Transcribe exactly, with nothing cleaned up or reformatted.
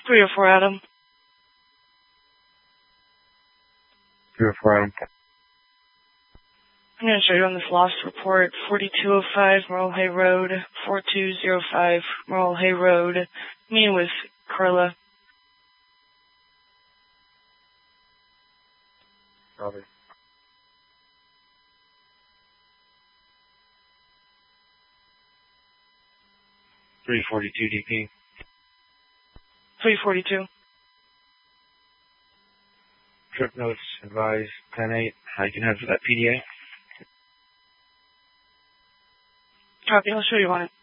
three oh four Adam. three oh four Adam. I'm going to show you on this lost report, forty-two oh five Merle Hay Road, forty-two oh five Merle Hay Road, meeting with Carla. Copy. three forty-two D P. three forty-two. Trip notes advise ten eight. How you can head for that P D A? Copy, I'll show you on it.